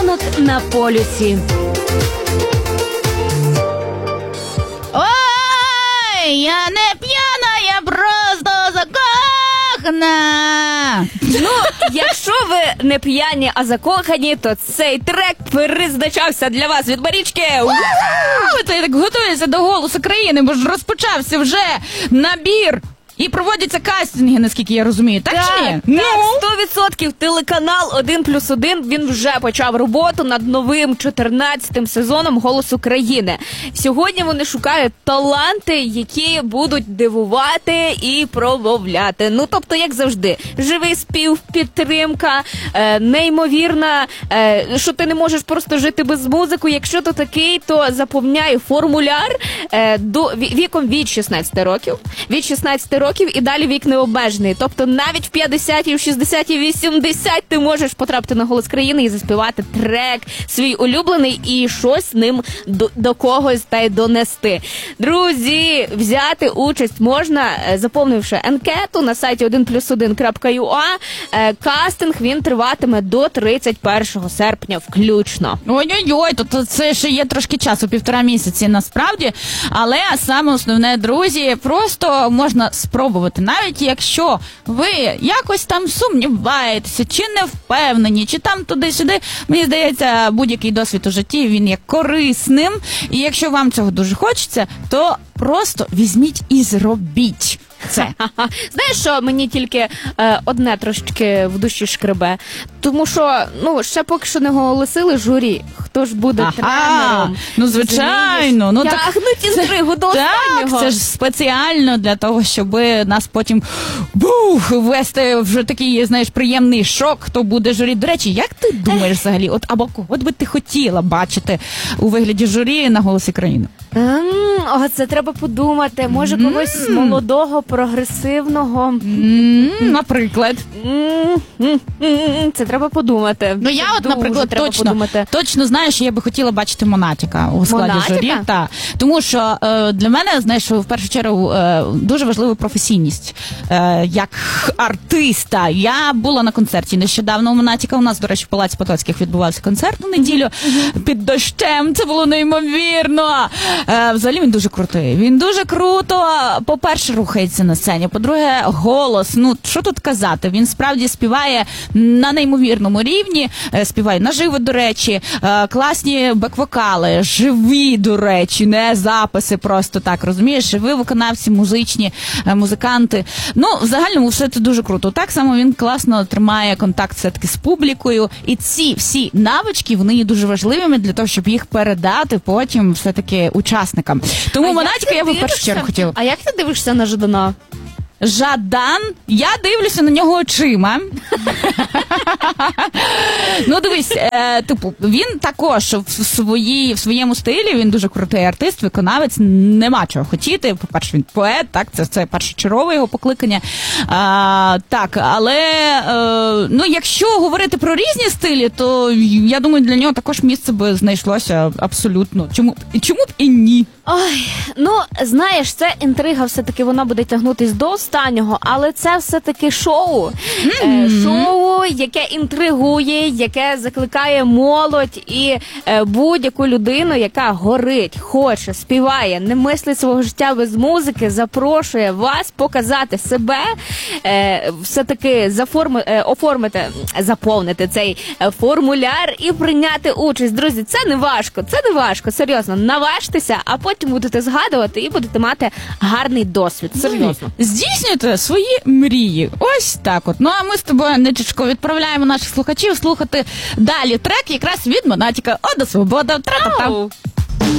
Ранок на полюсі. Ой, я не п'яна, я просто закохана. Ну, якщо ви не п'яні, а закохані, то цей трек призначався для вас від Марічки. Ви то я так готуюся до «Голосу країни», бо ж розпочався вже набір. І проводяться кастинги, наскільки я розумію, так чи ні? Так, 100% телеканал 1+1, він вже почав роботу над новим 14-м сезоном «Голосу країни». Сьогодні вони шукають таланти, які будуть дивувати і промовляти. Ну, тобто, як завжди, живий спів, підтримка, неймовірна, що ти не можеш просто жити без музики. Якщо ти такий, то заповняй формуляр віком від 16 років. Від 16 років і далі вік не обмежений. Тобто навіть в 50, в 60, 80 ти можеш потрапити на «Голос країни» і заспівати трек свій улюблений і щось ним до когось та й донести. Друзі, взяти участь можна, заповнивши анкету на сайті 1+1.ua. Кастинг, він триватиме до 31 серпня включно. Ой-ой-ой, то це ще є трошки часу, 1,5 місяці насправді. Але саме основне, друзі, просто можна спробувати. Навіть якщо ви якось там сумніваєтеся, чи не впевнені, чи там туди-сюди, мені здається, будь-який досвід у житті, він є корисним. І якщо вам цього дуже хочеться, то просто візьміть і зробіть це. Знаєш, що мені тільки одне трошечки в душі шкребе? Тому що, ще поки що не оголосили журі, хто ж буде тренером. Ну, звичайно. Ну, тягнуть інтригу до останнього. Так, це ж спеціально для того, щоб нас потім ввести вже такий, знаєш, приємний шок, хто буде журі. До речі, як ти думаєш взагалі, або кого би ти хотіла бачити у вигляді журі на «Голосі країни»? Це треба подумати. Може, когось молодого, прогресивного. Наприклад. Це треба подумати. Ну, я наприклад, точно знаю, що я би хотіла бачити Монатіка у складі журі. Так. Тому що для мене, знаєш, в першу чергу дуже важлива професійність як артиста. Я була на концерті нещодавно у Монатіка. У нас, до речі, в Палаці Потоцьких відбувався концерт у неділю під дощем. Це було неймовірно. Взагалі він дуже крутий. Він дуже круто, по-перше, рухається на сцені. По-друге, голос. Ну, що тут казати? Він справді співає на неймовірному рівні. Співає наживо, до речі. Класні бек-вокали. Живі, до речі. Не записи просто так, розумієш? Живі виконавці, музичні, музиканти. Ну, в загальному все це дуже круто. Так само він класно тримає контакт все-таки з публікою. І ці всі навички, вони є дуже важливими для того, щоб їх передати потім все-таки учасникам. Тому Монатіка я би в першу чергу хотіла. А як ти дивишся на Жадана? Жадан, я дивлюся на нього очима. Ну, дивись, він також в своєму стилі, він дуже крутий артист, виконавець, нема чого хотіти. По-перше, він поет, так, це першочергове його покликання. Так, але, якщо говорити про різні стилі, то, я думаю, для нього також місце би знайшлося абсолютно. Чому б і ні? Ой, знаєш, це інтрига все-таки, вона буде тягнутись до останнього, але це все-таки шоу. Шоу, яке інтригує, яке закликає молодь і будь-яку людину, яка горить, хоче, співає, не мислить свого життя без музики, запрошує вас показати себе, все-таки заповнити цей формуляр і прийняти участь. Друзі, це не важко, серйозно, наважтеся, а потім будете згадувати і будете мати гарний досвід, серйозно. Здійснюйте свої мрії. Ось так от. Ну, а ми з тобою, Ничечко, відправляємо наших слухачів слухати далі трек якраз від Монатіка. Ода свобода. Тра-та-та.